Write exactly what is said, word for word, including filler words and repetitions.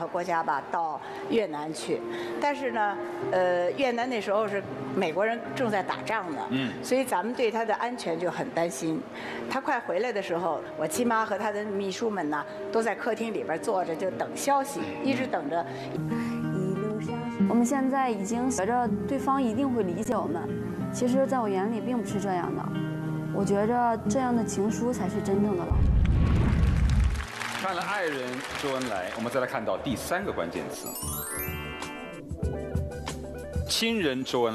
和国家吧到越南去，但是呢，呃，越南那时候是美国人正在打仗呢，嗯，所以咱们对他的安全就很担心。他快回来的时候，我亲妈和他的秘书们呢都在客厅里边坐着就等消息，一直等着。 我们现在已经觉着对方一定会理解我们，其实在我眼里并不是这样的。我觉着这样的情书才是真正的了。 看了爱人周恩来，我们再来看到第三个关键词：亲人周恩来。